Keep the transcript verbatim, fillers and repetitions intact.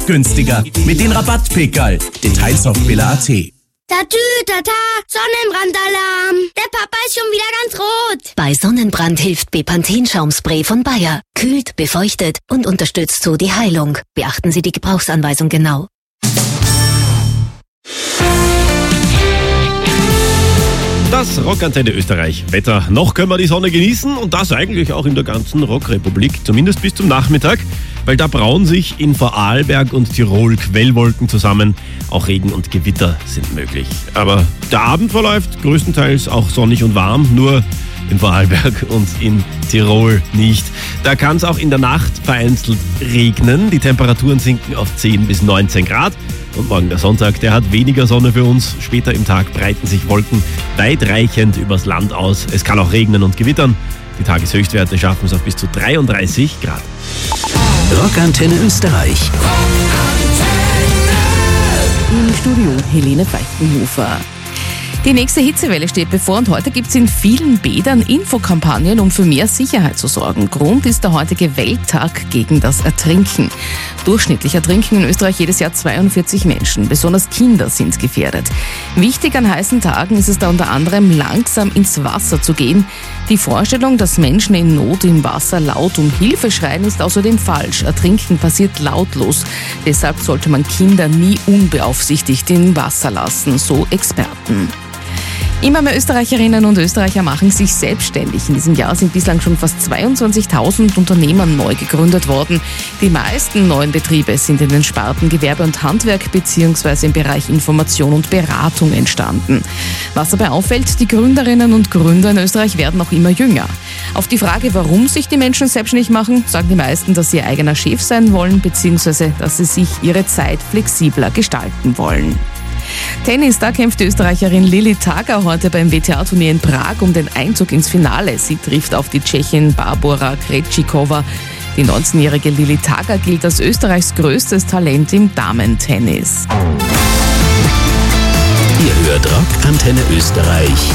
noch günstiger mit den Rabattpickerl. Details auf billa punkt at. Tatü, tata, Sonnenbrandalarm. Der Papa ist schon wieder ganz rot. Bei Sonnenbrand hilft Bepanthen-Schaumspray von Bayer. Kühlt, befeuchtet und unterstützt so die Heilung. Beachten Sie die Gebrauchsanweisung genau. Das Rockantenne Österreich Wetter. Noch können wir die Sonne genießen und das eigentlich auch in der ganzen Rockrepublik, zumindest bis zum Nachmittag, weil da brauen sich in Vorarlberg und Tirol Quellwolken zusammen. Auch Regen und Gewitter sind möglich. Aber der Abend verläuft größtenteils auch sonnig und warm, nur in Vorarlberg und in Tirol nicht. Da kann es auch in der Nacht vereinzelt regnen. Die Temperaturen sinken auf zehn bis neunzehn Grad. Und morgen der Sonntag, der hat weniger Sonne für uns. Später im Tag breiten sich Wolken weitreichend übers Land aus. Es kann auch regnen und gewittern. Die Tageshöchstwerte schaffen es auf bis zu dreiunddreißig Grad. Rockantenne Österreich. Im Studio Helene Feichtenhofer. Die nächste Hitzewelle steht bevor und heute gibt es in vielen Bädern Infokampagnen, um für mehr Sicherheit zu sorgen. Grund ist der heutige Welttag gegen das Ertrinken. Durchschnittlich ertrinken in Österreich jedes Jahr zweiundvierzig Menschen. Besonders Kinder sind gefährdet. Wichtig an heißen Tagen ist es da unter anderem, langsam ins Wasser zu gehen. Die Vorstellung, dass Menschen in Not im Wasser laut um Hilfe schreien, ist außerdem falsch. Ertrinken passiert lautlos. Deshalb sollte man Kinder nie unbeaufsichtigt in Wasser lassen, so Experten. Immer mehr Österreicherinnen und Österreicher machen sich selbstständig. In diesem Jahr sind bislang schon fast zweiundzwanzigtausend Unternehmen neu gegründet worden. Die meisten neuen Betriebe sind in den Sparten Gewerbe und Handwerk bzw. im Bereich Information und Beratung entstanden. Was dabei auffällt, die Gründerinnen und Gründer in Österreich werden auch immer jünger. Auf die Frage, warum sich die Menschen selbstständig machen, sagen die meisten, dass sie ihr eigener Chef sein wollen bzw. dass sie sich ihre Zeit flexibler gestalten wollen. Tennis, da kämpft die Österreicherin Lili Tager heute beim W T A-Turnier in Prag um den Einzug ins Finale. Sie trifft auf die Tschechin Barbora Krejcikova. Die neunzehnjährige Lili Tager gilt als Österreichs größtes Talent im Damentennis. Ihr hört Rockantenne Österreich